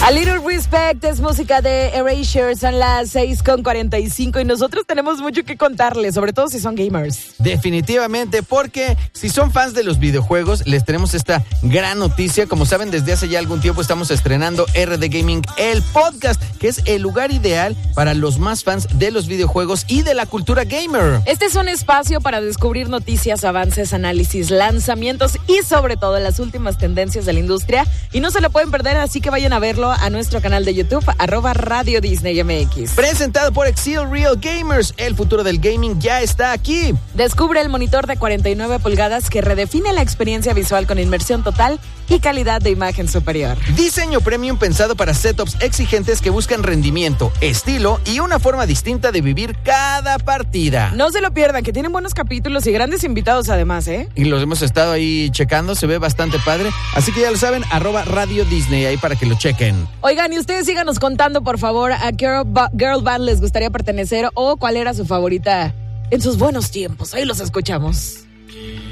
A Little Respect es música de Erasure, son las 6:45 y nosotros tenemos mucho que contarles, sobre todo si son gamers. Definitivamente, porque si son fans de los videojuegos, les tenemos esta gran noticia. Como saben, desde hace ya algún tiempo estamos estrenando RD Gaming, el podcast, que es el lugar ideal para los más fans de los videojuegos y de la cultura gamer. Este es un espacio para descubrir noticias, avances, análisis, lanzamientos y sobre todo las últimas tendencias de la industria. Y no se lo pueden perder, así que vayan a verlo a nuestro canal de YouTube, @Radio Disney MX. Presentado por Exil Real Gamers, el futuro del gaming ya está aquí. Descubre el monitor de 49 pulgadas que redefine la experiencia visual con inmersión total y calidad de imagen superior. Diseño premium pensado para setups exigentes que buscan rendimiento, estilo y una forma distinta de vivir cada partida. No se lo pierdan, que tienen buenos capítulos y grandes invitados además, ¿eh? Y los hemos estado ahí checando, se ve bastante padre. Así que ya lo saben, @Radio Disney ahí para que lo chequen. Oigan, y ustedes síganos contando, por favor, a girl band les gustaría pertenecer o cuál era su favorita en sus buenos tiempos. Ahí los escuchamos.